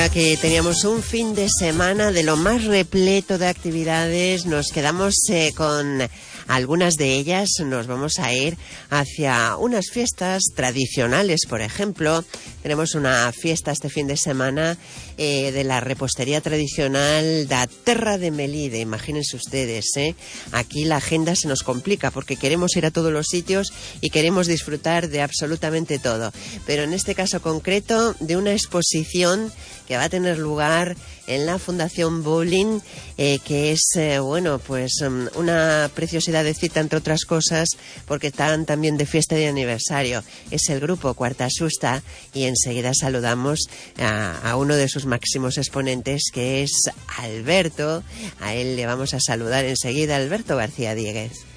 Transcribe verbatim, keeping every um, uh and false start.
Que teníamos un fin de semana de lo más repleto de actividades. Nos quedamos eh, con algunas de ellas. Nos vamos a ir hacia unas fiestas tradicionales, por ejemplo. Tenemos una fiesta este fin de semana eh, de la repostería tradicional da Terra de Melide. Imagínense ustedes, ¿eh? Aquí la agenda se nos complica porque queremos ir a todos los sitios y queremos disfrutar de absolutamente todo. Pero en este caso concreto, de una exposición que va a tener lugar en la Fundación Bowling, eh, que es, eh, bueno, pues um, una preciosidad de cita, entre otras cosas, porque están también de fiesta de aniversario. Es el grupo Cuarta Susta, y enseguida saludamos a, a uno de sus máximos exponentes, que es Alberto. A él le vamos a saludar enseguida. Alberto García Dieguez.